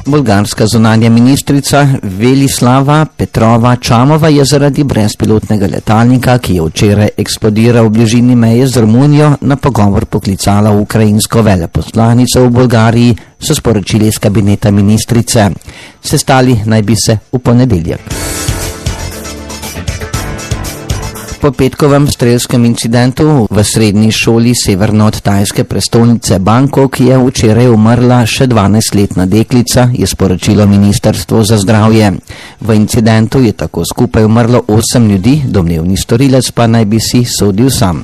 Bolgarska zunanja ministrica Velislava Petrova Čamova je zaradi brezpilotnega letalnika, ki je včeraj eksplodiral v bližini meje z Romunijo, na pogovor poklicala ukrajinsko veleposlanico v Bolgariji, so sporočili iz kabineta ministrice. Sestali naj bi se v ponedeljek. Po petkovem strelskem incidentu v srednji šoli severno od tajske prestolnice Bangkok je včeraj umrla še 12-letna deklica, je sporočilo Ministrstvo za zdravje. V incidentu je tako skupaj umrlo 8 ljudi, domnevni storilec pa naj bi si sodil sam.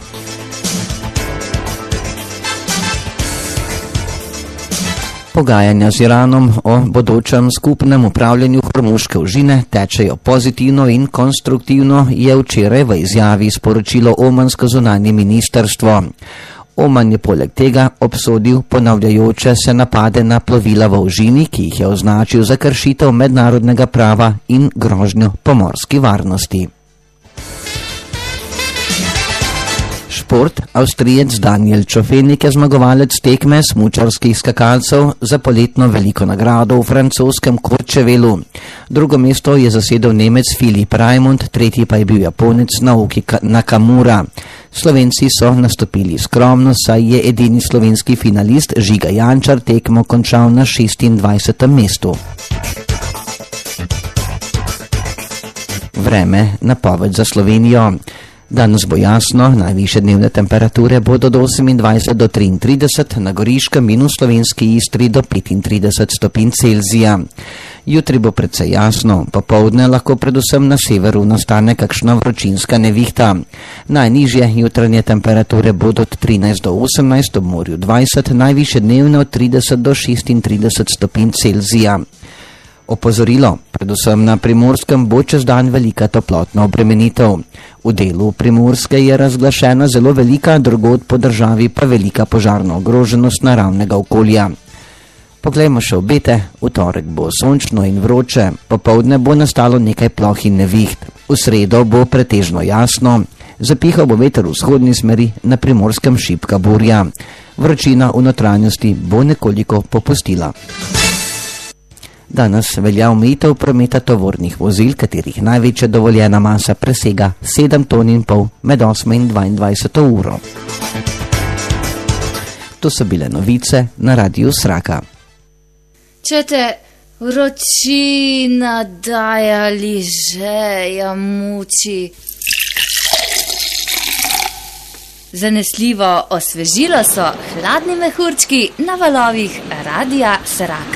Pogajanja z Iranom o bodočem skupnem upravljanju Hormuške ožine tečejo pozitivno in konstruktivno, je včeraj v izjavi sporočilo omansko zunanje ministrstvo. Oman je poleg tega obsodil ponavljajoče se napade na plovila v ožini, ki jih je označil za kršitev mednarodnega prava in grožnjo pomorski varnosti. Šport. Avstrijec Daniel Čofenik je zmagovalec tekme smučarskih skakalcev za poletno veliko nagrado v francoskem Courchevelu. Drugo mesto je zasedel Nemec Filip Raimund, tretji pa je bil Japonec Naoki Nakamura. Slovenci so nastopili skromno, saj je edini slovenski finalist Žiga Jančar tekmo končal na 26. mestu. Vreme, napoved za Slovenijo. Danes bo jasno, najvišje dnevne temperature bodo do 28 do 33, na Goriškem in v slovenski Istri do 35 stopinj Celzija. Jutri bo precej jasno, popoldne lahko predvsem na severu nastane kakšna vročinska nevihta. Najnižje jutranje temperature bodo od 13 do 18, ob morju 20, najvišje dnevne od 30 do 36 stopinj Celzija. Opozorilo, predvsem na Primorskem bo čez dan velika toplotna obremenitev. V delu Primorske je razglašena zelo velika, drugod po državi pa velika požarna ogroženost naravnega okolja. Poglejmo še obete. V torek bo sončno in vroče, popoldne bo nastalo nekaj ploh in neviht. V sredo bo pretežno jasno, zapihal bo veter v vzhodni smeri, na Primorskem šibka burja. Vročina v notranjosti bo nekoliko popustila. Danes velja omejitev prometa tovornih vozil, katerih največja dovoljena masa presega 7,5 ton med 8 in 22 uro. To so bile novice na Radiu Sraka. Če te vročina daje ali žeja muči, zanesljivo osvežilo so hladni mehurčki na valovih Radia Sraka.